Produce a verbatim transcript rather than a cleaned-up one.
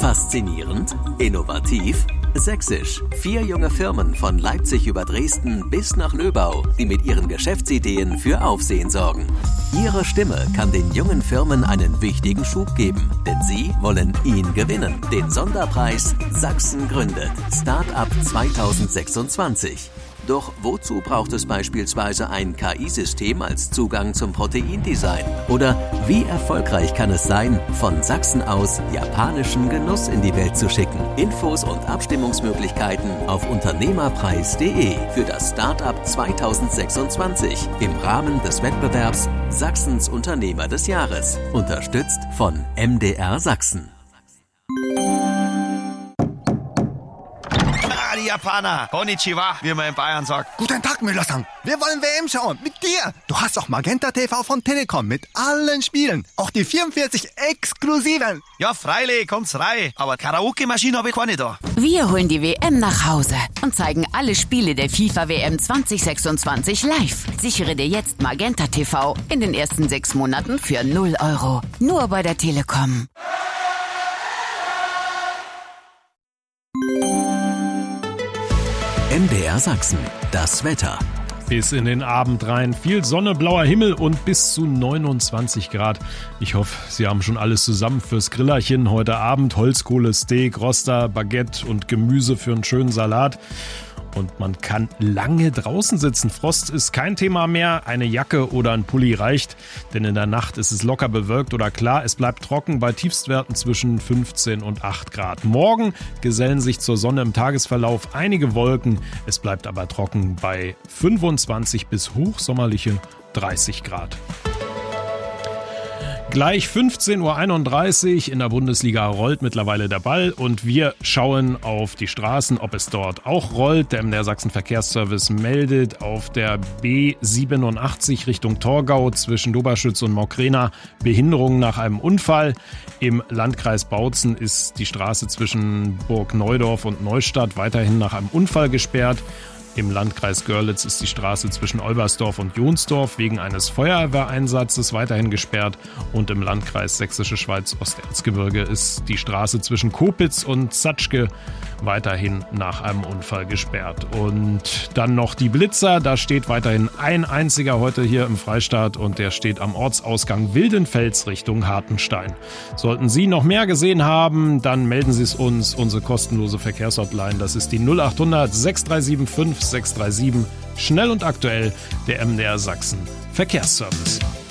Faszinierend, innovativ, sächsisch. Vier junge Firmen von Leipzig über Dresden bis nach Löbau, die mit ihren Geschäftsideen für Aufsehen sorgen. Ihre Stimme kann den jungen Firmen einen wichtigen Schub geben, denn sie wollen ihn gewinnen. Den Sonderpreis Sachsen gründet. Start-up zwanzig sechsundzwanzig. Doch wozu braucht es beispielsweise ein K I-System als Zugang zum Proteindesign? Oder wie erfolgreich kann es sein, von Sachsen aus japanischen Genuss in die Welt zu schicken? Infos und Abstimmungsmöglichkeiten auf unternehmerpreis punkt de für das Start-up zwanzig sechsundzwanzig im Rahmen des Wettbewerbs Sachsens Unternehmer des Jahres. Unterstützt von M D R Sachsen. Die Japaner. Konnichiwa, wie man in Bayern sagt. Guten Tag, Müller-san. Wir wollen W M schauen. Mit dir. Du hast doch Magenta T V von Telekom mit allen Spielen. Auch die vierundvierzig exklusiven. Ja, freilich, kommt's rein. Aber Karaoke-Maschine habe ich keine da. Wir holen die W M nach Hause und zeigen alle Spiele der FIFA W M zwanzig sechsundzwanzig live. Sichere dir jetzt Magenta T V in den ersten sechs Monaten für null Euro. Nur bei der Telekom. M D R Sachsen, das Wetter. Bis in den Abend rein. Viel Sonne, blauer Himmel und bis zu neunundzwanzig Grad. Ich hoffe, Sie haben schon alles zusammen fürs Grillerchen heute Abend. Holzkohle, Steak, Roster, Baguette und Gemüse für einen schönen Salat. Und man kann lange draußen sitzen. Frost ist kein Thema mehr. Eine Jacke oder ein Pulli reicht. Denn in der Nacht ist es locker bewölkt oder klar. Es bleibt trocken bei Tiefstwerten zwischen fünfzehn und acht Grad. Morgen gesellen sich zur Sonne im Tagesverlauf einige Wolken. Es bleibt aber trocken bei fünfundzwanzig bis hochsommerliche dreißig Grad. Gleich fünfzehn Uhr einunddreißig, in der Bundesliga rollt mittlerweile der Ball und wir schauen auf die Straßen, ob es dort auch rollt. Der M D R Sachsen Verkehrsservice meldet auf der B siebenundachtzig Richtung Torgau zwischen Doberschütz und Maukrena Behinderungen nach einem Unfall. Im Landkreis Bautzen ist die Straße zwischen Burg Neudorf und Neustadt weiterhin nach einem Unfall gesperrt. Im Landkreis Görlitz ist die Straße zwischen Olbersdorf und Jonsdorf wegen eines Feuerwehreinsatzes weiterhin gesperrt. Und im Landkreis Sächsische Schweiz Osterzgebirge ist die Straße zwischen Kopitz und Zatschke weiterhin nach einem Unfall gesperrt. Und dann noch die Blitzer. Da steht weiterhin ein einziger heute hier im Freistaat und der steht am Ortsausgang Wildenfels Richtung Hartenstein. Sollten Sie noch mehr gesehen haben, dann melden Sie es uns. Unsere kostenlose Verkehrshotline, das ist die null acht hundert sechs drei sieben fünf sechs drei sieben. Schnell und aktuell, der M D R Sachsen Verkehrsservice.